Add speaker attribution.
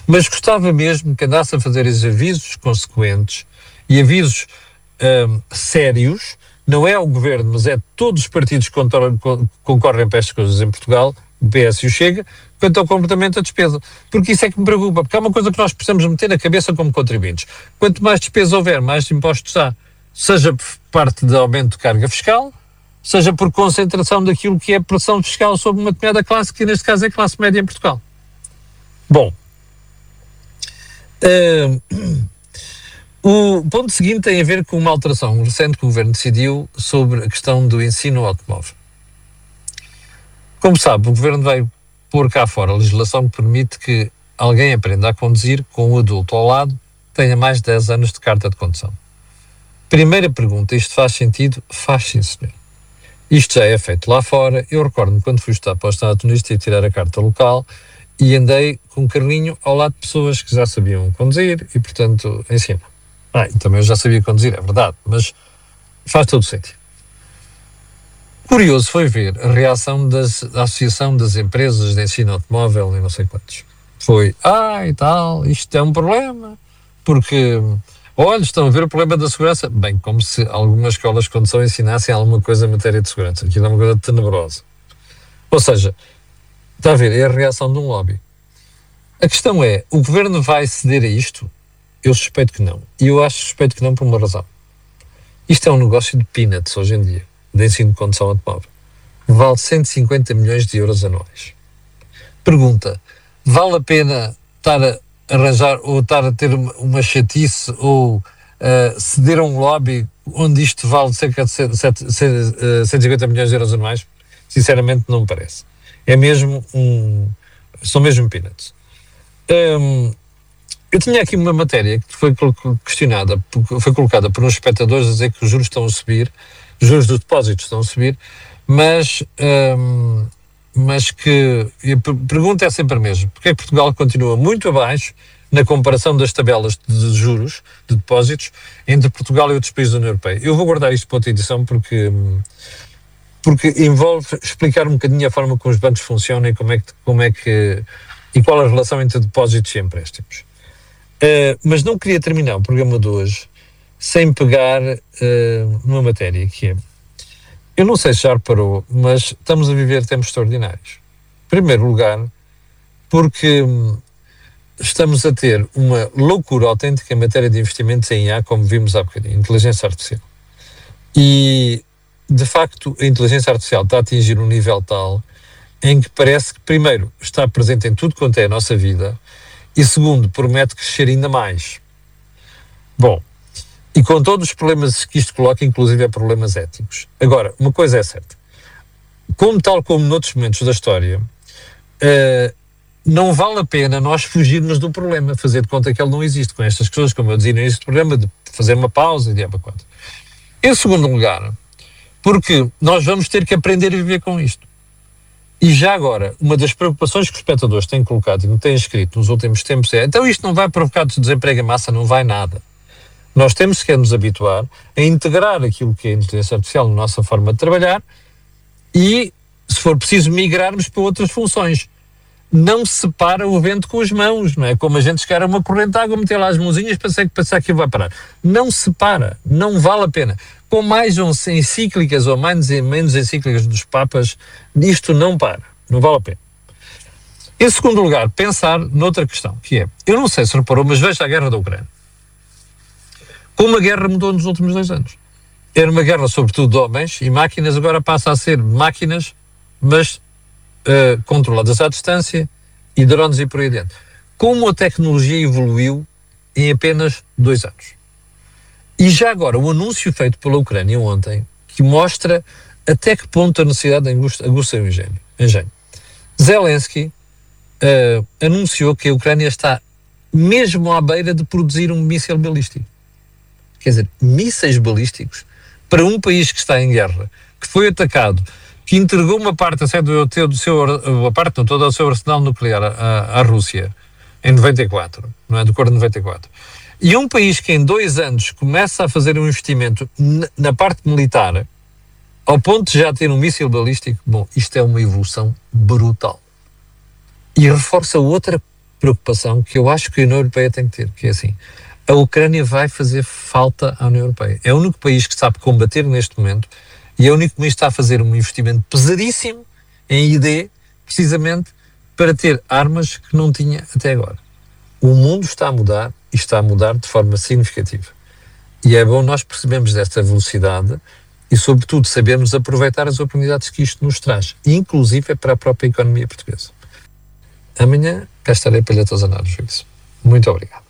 Speaker 1: Mas gostava mesmo que andasse a fazer esses avisos consequentes e avisos sérios. Não é o governo, mas é todos os partidos que concorrem para estas coisas em Portugal, o PS e o Chega, quanto ao comportamento da despesa. Porque isso é que me preocupa, porque há uma coisa que nós precisamos meter na cabeça como contribuintes. Quanto mais despesa houver, mais impostos há. Seja por parte de aumento de carga fiscal, seja por concentração daquilo que é pressão fiscal sobre uma determinada classe, que neste caso é a classe média em Portugal. Bom, o ponto seguinte tem a ver com uma alteração recente que o Governo decidiu sobre a questão do ensino automóvel. Como sabe, o Governo vai pôr cá fora a legislação que permite que alguém aprenda a conduzir com um adulto ao lado que tenha mais de 10 anos de carta de condução. Primeira pergunta, isto faz sentido? Faz, sim, senhor. Isto já é feito lá fora. Eu recordo-me quando fui estudar para os Estados Unidos, tive que tirar a carta local e andei com um carrinho ao lado de pessoas que já sabiam conduzir e, portanto, ensino. E também eu já sabia conduzir, é verdade, mas faz todo sentido. Curioso foi ver a reação da Associação das Empresas de Ensino Automóvel e não sei quantos. Foi, e tal, isto é um problema, porque, olha, estão a ver o problema da segurança. Bem, como se algumas escolas de condução ensinassem alguma coisa em matéria de segurança. Aquilo é uma coisa tenebrosa. Ou seja, está a ver, é a reação de um lobby. A questão é, o governo vai ceder a isto? Eu suspeito que não. E eu suspeito que não por uma razão. Isto é um negócio de peanuts hoje em dia, de ensino de condução automóvel. Vale 150 milhões de euros anuais. Pergunta, vale a pena estar a arranjar ou estar a ter uma chatice ou ceder a um lobby onde isto vale cerca de 150 milhões de euros anuais? Sinceramente não me parece. É mesmo são mesmo peanuts. Eu tinha aqui uma matéria que foi questionada, foi colocada por uns espectadores a dizer que os juros estão a subir, os juros dos depósitos estão a subir, mas que a pergunta é sempre a mesma. Porque é que Portugal continua muito abaixo na comparação das tabelas de juros, de depósitos, entre Portugal e outros países da União Europeia? Eu vou guardar isto para outra edição porque envolve explicar um bocadinho a forma como os bancos funcionam e qual a relação entre depósitos e empréstimos. Mas não queria terminar o programa de hoje sem pegar numa matéria que é, eu não sei se já reparou, mas estamos a viver tempos extraordinários. Em primeiro lugar, porque estamos a ter uma loucura autêntica em matéria de investimentos em IA, como vimos há bocadinho, inteligência artificial. E, de facto, a inteligência artificial está a atingir um nível tal em que parece que, primeiro, está presente em tudo quanto é a nossa vida, e segundo, promete crescer ainda mais. Bom, e com todos os problemas que isto coloca, inclusive problemas éticos. Agora, uma coisa é certa. Tal como noutros momentos da história, não vale a pena nós fugirmos do problema, fazer de conta que ele não existe, com estas coisas, como eu dizia no início do programa, de fazer uma pausa e de para quanto. Em segundo lugar, porque nós vamos ter que aprender a viver com isto. E já agora, uma das preocupações que os espectadores têm colocado e me têm escrito nos últimos tempos é, então isto não vai provocar desemprego em massa? Não vai nada. Nós temos que nos habituar a integrar aquilo que é a inteligência artificial na nossa forma de trabalhar e, se for preciso, migrarmos para outras funções. Não se separa o vento com as mãos, não é? Como a gente chegar a uma corrente de água, meter lá as mãozinhas, pensar que vai parar. Não se separa, não vale a pena. Com mais encíclicas ou menos encíclicas dos papas, isto não para, não vale a pena. Em segundo lugar, pensar noutra questão, que é, eu não sei se reparou, mas veja a guerra da Ucrânia. Como a guerra mudou nos últimos 2 anos. Era uma guerra sobretudo de homens e máquinas, agora passa a ser máquinas, mas controladas à distância e drones e por aí dentro. Como a tecnologia evoluiu em apenas 2 anos. E já agora, o anúncio feito pela Ucrânia ontem, que mostra até que ponto a necessidade aguça o engenho. Zelensky anunciou que a Ucrânia está mesmo à beira de produzir um míssil balístico. Quer dizer, mísseis balísticos para um país que está em guerra, que foi atacado, que entregou uma parte todo o seu arsenal nuclear à Rússia em 94, não é? Do acordo de 94. E um país que em 2 anos começa a fazer um investimento na parte militar, ao ponto de já ter um míssil balístico, bom, isto é uma evolução brutal. E reforça outra preocupação que eu acho que a União Europeia tem que ter, que é assim, a Ucrânia vai fazer falta à União Europeia. É o único país que sabe combater neste momento e é o único país que está a fazer um investimento pesadíssimo em ID, precisamente para ter armas que não tinha até agora. O mundo está a mudar e está a mudar de forma significativa. E é bom nós percebermos desta velocidade e, sobretudo, sabermos aproveitar as oportunidades que isto nos traz, inclusive para a própria economia portuguesa. Amanhã cá estarei para lhe atosanar o juízo. Muito obrigado.